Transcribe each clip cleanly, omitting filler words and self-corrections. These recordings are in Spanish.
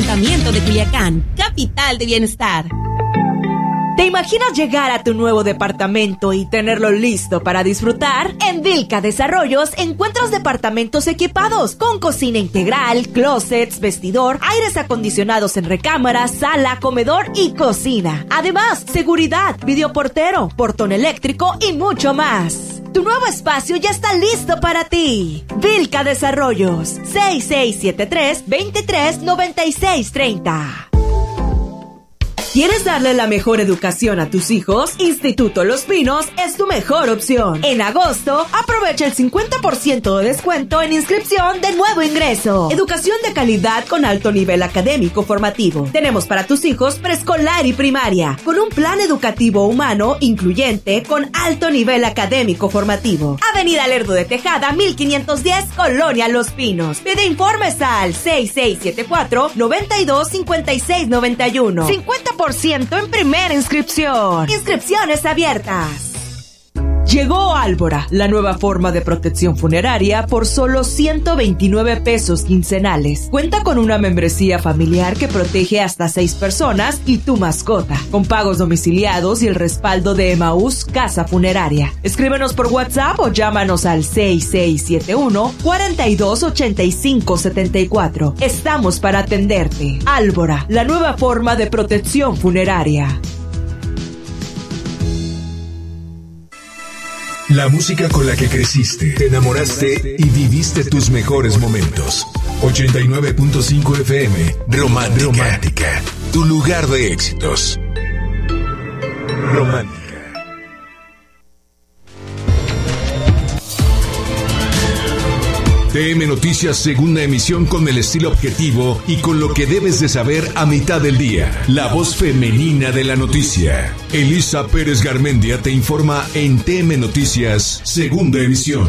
Ayuntamiento de Culiacán, capital de bienestar. ¿Te imaginas llegar a tu nuevo departamento y tenerlo listo para disfrutar? En Vilca Desarrollos encuentras departamentos equipados con cocina integral, closets, vestidor, aires acondicionados en recámara, sala, comedor y cocina. Además, seguridad, videoportero, portón eléctrico y mucho más. Tu nuevo espacio ya está listo para ti. Vilca Desarrollos, 6673-239630. ¿Quieres darle la mejor educación a tus hijos? Instituto Los Pinos es tu mejor opción. En agosto, aprovecha el 50% de descuento en inscripción de nuevo ingreso. Educación de calidad con alto nivel académico formativo. Tenemos para tus hijos preescolar y primaria, con un plan educativo humano incluyente con alto nivel académico formativo. Avenida Lerdo de Tejada, 1510, Colonia Los Pinos. Pide informes al 6674-925691. 50% en primera inscripción. Inscripciones abiertas. Llegó Álvora, la nueva forma de protección funeraria por solo 129 pesos quincenales. Cuenta con una membresía familiar que protege hasta 6 personas y tu mascota, con pagos domiciliados y el respaldo de Emaús Casa Funeraria. Escríbenos por WhatsApp o llámanos al 6671-428574. Estamos para atenderte. Álvora, la nueva forma de protección funeraria. La música con la que creciste, te enamoraste y viviste tus mejores momentos. 89.5 FM, Romántica, tu lugar de éxitos. Romántica. TM Noticias, segunda emisión, con el estilo objetivo y con lo que debes de saber a mitad del día. La voz femenina de la noticia. Elisa Pérez Garmendia te informa en TM Noticias, segunda emisión.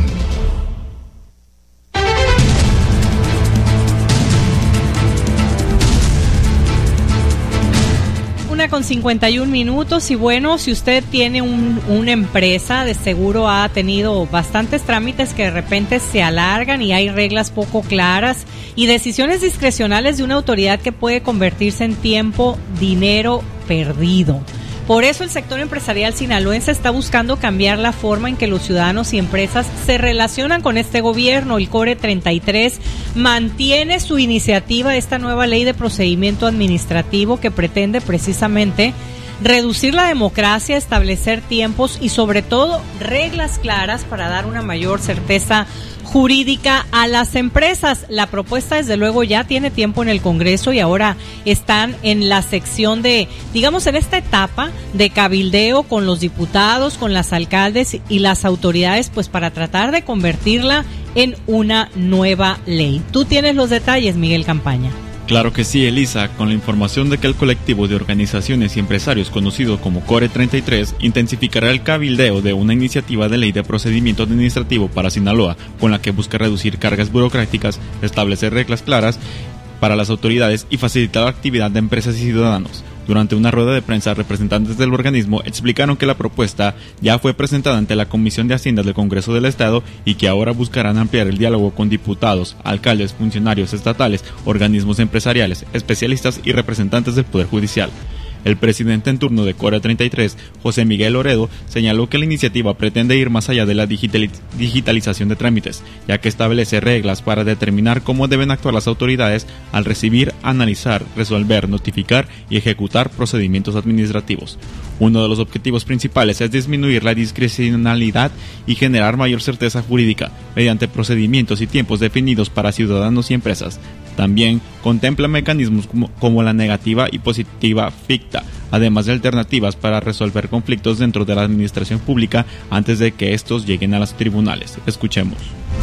Con 51 minutos y bueno, si usted tiene una empresa, de seguro ha tenido bastantes trámites que de repente se alargan y hay reglas poco claras y decisiones discrecionales de una autoridad que puede convertirse en tiempo, dinero perdido. Por eso el sector empresarial sinaloense está buscando cambiar la forma en que los ciudadanos y empresas se relacionan con este gobierno. El CORE 33 mantiene su iniciativa, esta nueva ley de procedimiento administrativo que pretende precisamente reducir la democracia, establecer tiempos y sobre todo reglas claras para dar una mayor certeza jurídica a las empresas. La propuesta desde luego ya tiene tiempo en el Congreso y ahora están en la sección de, digamos, en esta etapa de cabildeo con los diputados, con las alcaldes y las autoridades, pues para tratar de convertirla en una nueva ley. Tú tienes los detalles, Miguel Campaña. Claro que sí, Elisa, con la información de que el colectivo de organizaciones y empresarios conocido como CORE 33 intensificará el cabildeo de una iniciativa de ley de procedimiento administrativo para Sinaloa, con la que busca reducir cargas burocráticas, establecer reglas claras para las autoridades y facilitar la actividad de empresas y ciudadanos. Durante una rueda de prensa, representantes del organismo explicaron que la propuesta ya fue presentada ante la Comisión de Hacienda del Congreso del Estado y que ahora buscarán ampliar el diálogo con diputados, alcaldes, funcionarios estatales, organismos empresariales, especialistas y representantes del Poder Judicial. El presidente en turno de CORE 33, José Miguel Loredo, señaló que la iniciativa pretende ir más allá de la digitalización de trámites, ya que establece reglas para determinar cómo deben actuar las autoridades al recibir, analizar, resolver, notificar y ejecutar procedimientos administrativos. Uno de los objetivos principales es disminuir la discrecionalidad y generar mayor certeza jurídica mediante procedimientos y tiempos definidos para ciudadanos y empresas. También contempla mecanismos como la negativa y positiva ficta, además de alternativas para resolver conflictos dentro de la administración pública antes de que estos lleguen a los tribunales. Escuchemos.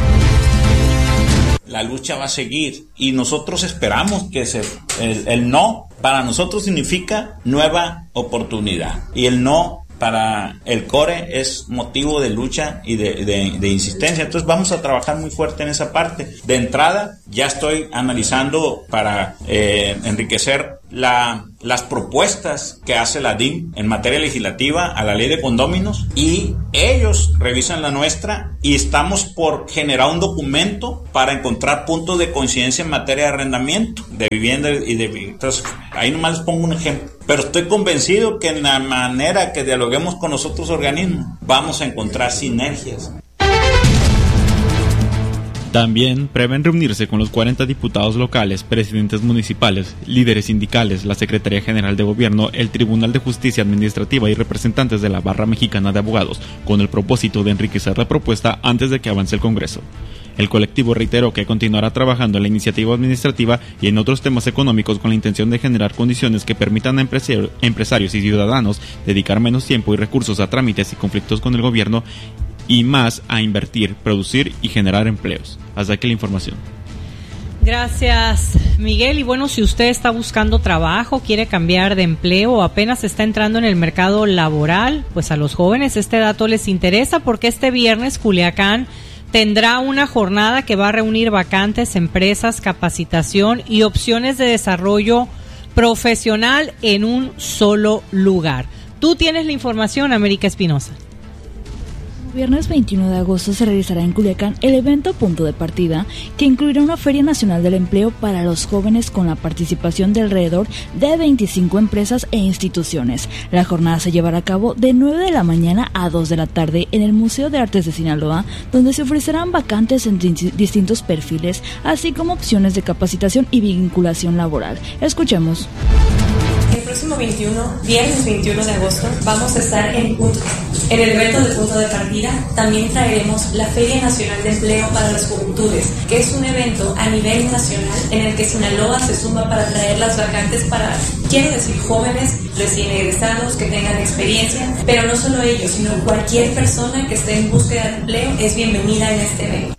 La lucha va a seguir y nosotros esperamos que el no para nosotros significa nueva oportunidad y el no para el CORE es motivo de lucha y de insistencia. Entonces vamos a trabajar muy fuerte en esa parte. De entrada, ya estoy analizando para enriquecer las propuestas que hace la DIM en materia legislativa a la ley de condóminos, y ellos revisan la nuestra y estamos por generar un documento para encontrar puntos de coincidencia en materia de arrendamiento de vivienda entonces ahí nomás les pongo un ejemplo, pero estoy convencido que en la manera que dialoguemos con los otros organismos vamos a encontrar sinergias. También prevén reunirse con los 40 diputados locales, presidentes municipales, líderes sindicales, la Secretaría General de Gobierno, el Tribunal de Justicia Administrativa y representantes de la Barra Mexicana de Abogados, con el propósito de enriquecer la propuesta antes de que avance el Congreso. El colectivo reiteró que continuará trabajando en la iniciativa administrativa y en otros temas económicos con la intención de generar condiciones que permitan a empresarios y ciudadanos dedicar menos tiempo y recursos a trámites y conflictos con el gobierno y más a invertir, producir y generar empleos. Hasta aquí la información. Gracias, Miguel. Y bueno, si usted está buscando trabajo, quiere cambiar de empleo o apenas está entrando en el mercado laboral, pues a los jóvenes este dato les interesa porque este viernes Culiacán tendrá una jornada que va a reunir vacantes, empresas, capacitación y opciones de desarrollo profesional en un solo lugar. Tú tienes la información, América Espinosa. Viernes 21 de agosto se realizará en Culiacán el evento Punto de Partida, que incluirá una Feria Nacional del Empleo para los jóvenes con la participación de alrededor de 25 empresas e instituciones. La jornada se llevará a cabo de 9 de la mañana a 2 de la tarde en el Museo de Artes de Sinaloa, donde se ofrecerán vacantes en distintos perfiles, así como opciones de capacitación y vinculación laboral. Escuchemos. El próximo viernes 21 de agosto, vamos a estar en el evento de Punto de Partida. También traeremos la Feria Nacional de Empleo para las Juventudes, que es un evento a nivel nacional en el que Sinaloa se suma para traer las vacantes para, quiero decir, jóvenes recién egresados que tengan experiencia, pero no solo ellos, sino cualquier persona que esté en búsqueda de empleo es bienvenida en este evento.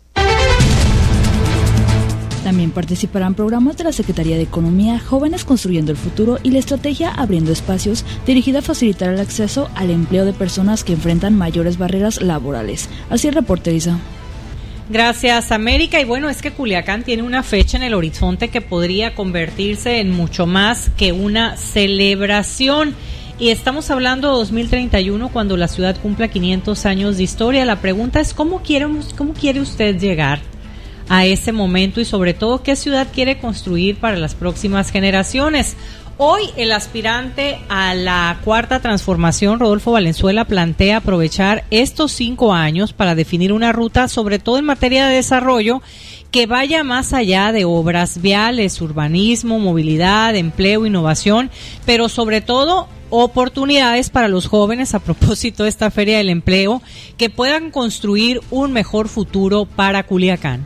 También participarán programas de la Secretaría de Economía, Jóvenes Construyendo el Futuro y la estrategia Abriendo Espacios, dirigida a facilitar el acceso al empleo de personas que enfrentan mayores barreras laborales. Así el reporte, Isa. Gracias, América. Y bueno, es que Culiacán tiene una fecha en el horizonte que podría convertirse en mucho más que una celebración. Y estamos hablando de 2031, cuando la ciudad cumpla 500 años de historia. La pregunta es, ¿cómo quiere usted llegar a ese momento y sobre todo qué ciudad quiere construir para las próximas generaciones? Hoy el aspirante a la cuarta transformación, Rodolfo Valenzuela, plantea aprovechar estos 5 años para definir una ruta, sobre todo en materia de desarrollo, que vaya más allá de obras viales, urbanismo, movilidad, empleo, innovación, pero sobre todo oportunidades para los jóvenes a propósito de esta Feria del Empleo, que puedan construir un mejor futuro para Culiacán.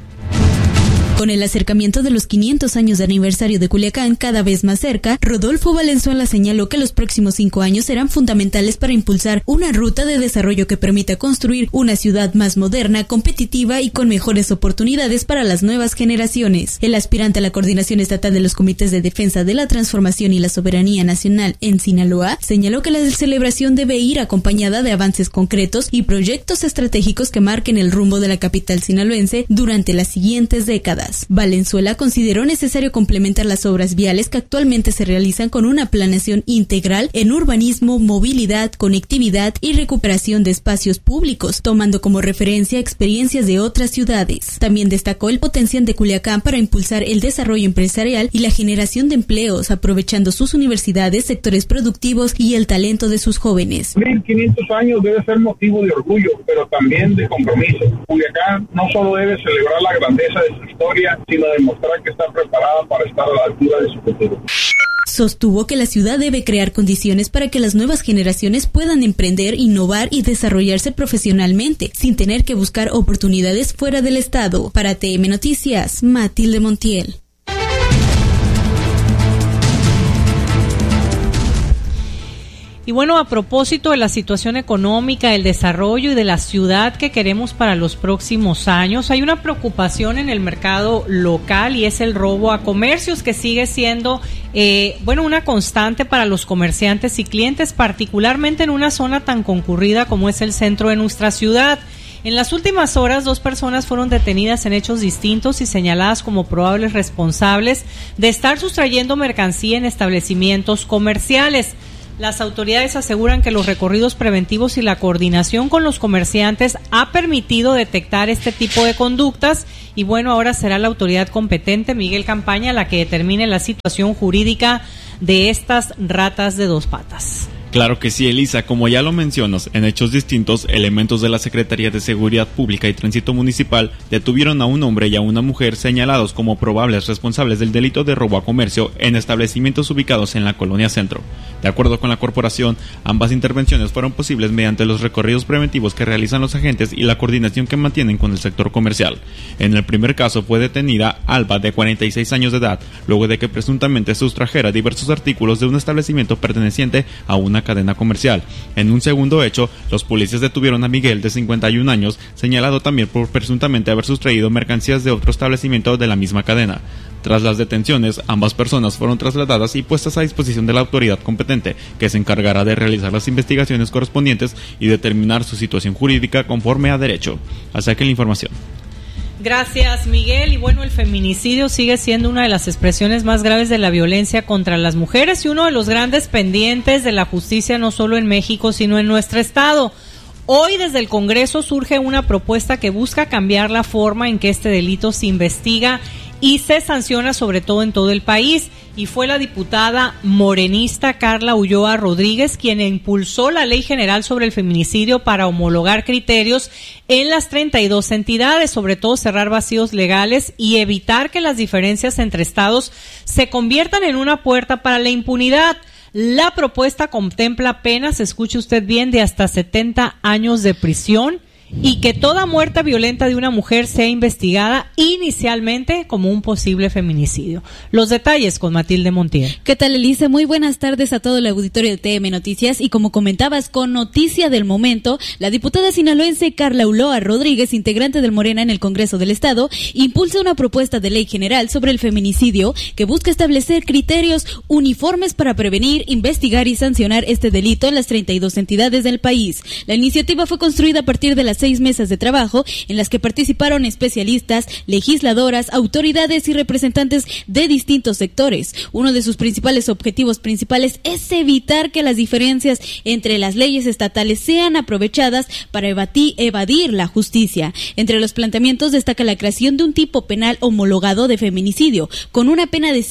Con el acercamiento de los 500 años de aniversario de Culiacán cada vez más cerca, Rodolfo Valenzuela señaló que los próximos 5 años serán fundamentales para impulsar una ruta de desarrollo que permita construir una ciudad más moderna, competitiva y con mejores oportunidades para las nuevas generaciones. El aspirante a la coordinación estatal de los comités de defensa de la transformación y la soberanía nacional en Sinaloa señaló que la celebración debe ir acompañada de avances concretos y proyectos estratégicos que marquen el rumbo de la capital sinaloense durante las siguientes décadas. Valenzuela consideró necesario complementar las obras viales que actualmente se realizan con una planeación integral en urbanismo, movilidad, conectividad y recuperación de espacios públicos, tomando como referencia experiencias de otras ciudades. También destacó el potencial de Culiacán para impulsar el desarrollo empresarial y la generación de empleos, aprovechando sus universidades, sectores productivos y el talento de sus jóvenes. 1500 años debe ser motivo de orgullo, pero también de compromiso. Culiacán no solo debe celebrar la grandeza de su historia, sino demostrar que está preparada para estar a la altura de su futuro. Sostuvo que la ciudad debe crear condiciones para que las nuevas generaciones puedan emprender, innovar y desarrollarse profesionalmente, sin tener que buscar oportunidades fuera del estado. Para TM Noticias, Matilde Montiel. Y bueno, a propósito de la situación económica, el desarrollo y de la ciudad que queremos para los próximos años, hay una preocupación en el mercado local y es el robo a comercios, que sigue siendo una constante para los comerciantes y clientes, particularmente en una zona tan concurrida como es el centro de nuestra ciudad. En las últimas horas, 2 personas fueron detenidas en hechos distintos y señaladas como probables responsables de estar sustrayendo mercancía en establecimientos comerciales. Las autoridades aseguran que los recorridos preventivos y la coordinación con los comerciantes ha permitido detectar este tipo de conductas y bueno, ahora será la autoridad competente, Miguel Campaña, la que determine la situación jurídica de estas ratas de 2 patas. Claro que sí, Elisa, como ya lo mencionas, en hechos distintos, elementos de la Secretaría de Seguridad Pública y Tránsito Municipal detuvieron a un hombre y a una mujer señalados como probables responsables del delito de robo a comercio en establecimientos ubicados en la Colonia Centro. De acuerdo con la corporación, ambas intervenciones fueron posibles mediante los recorridos preventivos que realizan los agentes y la coordinación que mantienen con el sector comercial. En el primer caso fue detenida Alba, de 46 años de edad, luego de que presuntamente sustrajera diversos artículos de un establecimiento perteneciente a una cadena comercial. En un segundo hecho, los policías detuvieron a Miguel, de 51 años, señalado también por presuntamente haber sustraído mercancías de otro establecimiento de la misma cadena. Tras las detenciones, ambas personas fueron trasladadas y puestas a disposición de la autoridad competente, que se encargará de realizar las investigaciones correspondientes y determinar su situación jurídica conforme a derecho. Hasta aquí la información. Gracias, Miguel. Y bueno, el feminicidio sigue siendo una de las expresiones más graves de la violencia contra las mujeres y uno de los grandes pendientes de la justicia, no solo en México, sino en nuestro estado. Hoy desde el Congreso surge una propuesta que busca cambiar la forma en que este delito se investiga y se sanciona, sobre todo en todo el país, y fue la diputada morenista Carla Ulloa Rodríguez quien impulsó la Ley General sobre el Feminicidio para homologar criterios en las 32 entidades, sobre todo cerrar vacíos legales y evitar que las diferencias entre estados se conviertan en una puerta para la impunidad. La propuesta contempla penas, escuche usted bien, de hasta 70 años de prisión y que toda muerte violenta de una mujer sea investigada inicialmente como un posible feminicidio. Los detalles con Matilde Montiel. ¿Qué tal, Elisa? Muy buenas tardes a todo el auditorio de TM Noticias y como comentabas, con noticia del momento, la diputada sinaloense Carla Ulloa Rodríguez, integrante del Morena en el Congreso del Estado, impulsa una propuesta de ley general sobre el feminicidio que busca establecer criterios uniformes para prevenir, investigar y sancionar este delito en las 32 entidades del país. La iniciativa fue construida a partir de las 6 mesas de trabajo en las que participaron especialistas, legisladoras, autoridades y representantes de distintos sectores. Uno de sus principales objetivos principales es evitar que las diferencias entre las leyes estatales sean aprovechadas para evadir la justicia. Entre los planteamientos destaca la creación de un tipo penal homologado de feminicidio, con una pena de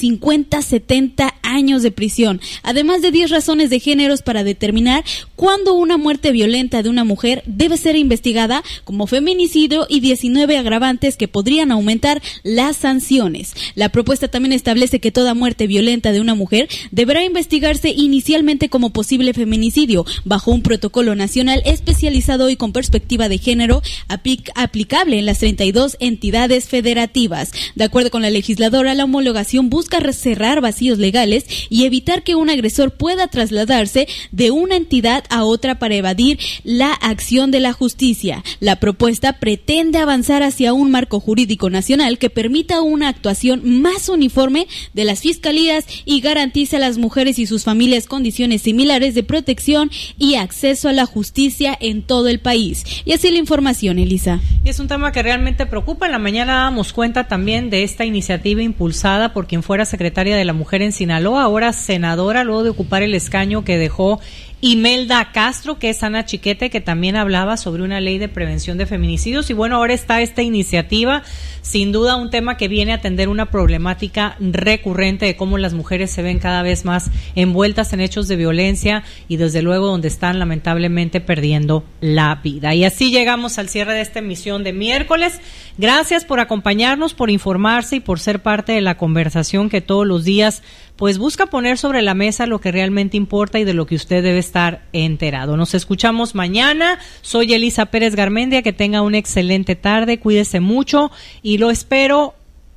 50-70 años de prisión, además de 10 razones de géneros para determinar cuándo una muerte violenta de una mujer debe ser investigada como feminicidio y 19 agravantes que podrían aumentar las sanciones. La propuesta también establece que toda muerte violenta de una mujer deberá investigarse inicialmente como posible feminicidio bajo un protocolo nacional especializado y con perspectiva de género aplicable en las 32 entidades federativas. De acuerdo con la legisladora, la homologación busca cerrar vacíos legales y evitar que un agresor pueda trasladarse de una entidad a otra para evadir la acción de la justicia. La propuesta pretende avanzar hacia un marco jurídico nacional que permita una actuación más uniforme de las fiscalías y garantice a las mujeres y sus familias condiciones similares de protección y acceso a la justicia en todo el país. Y así la información, Elisa. Y es un tema que realmente preocupa. En la mañana damos cuenta también de esta iniciativa impulsada por quien fuera secretaria de la Mujer en Sinaloa, ahora senadora, luego de ocupar el escaño que dejó Imelda Castro, que es Ana Chiquete, que también hablaba sobre una ley de prevención de feminicidios. Y bueno, ahora está esta iniciativa, sin duda un tema que viene a atender una problemática recurrente de cómo las mujeres se ven cada vez más envueltas en hechos de violencia y desde luego donde están lamentablemente perdiendo la vida. Y así llegamos al cierre de esta emisión de miércoles. Gracias por acompañarnos, por informarse y por ser parte de la conversación que todos los días pues busca poner sobre la mesa lo que realmente importa y de lo que usted debe estar enterado. Nos escuchamos mañana. Soy Elisa Pérez Garmendia. Que tenga una excelente tarde. Cuídese mucho y lo espero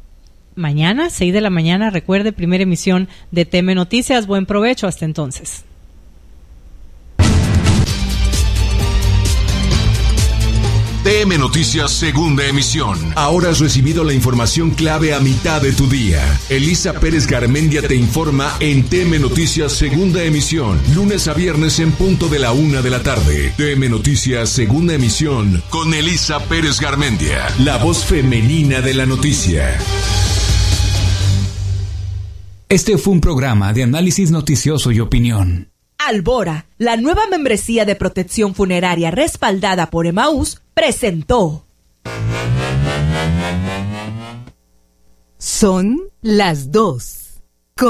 mañana, 6 de la mañana. Recuerde, primera emisión de TM Noticias. Buen provecho. Hasta entonces. TM Noticias Segunda Emisión. Ahora has recibido la información clave a mitad de tu día. Elisa Pérez Garmendia te informa en TM Noticias Segunda Emisión, lunes a viernes en punto de la 1 de la tarde. TM Noticias Segunda Emisión con Elisa Pérez Garmendia, la voz femenina de la noticia. Este fue un programa de análisis noticioso y opinión. Albora, la nueva membresía de protección funeraria respaldada por Emaús, presentó. Son las 2.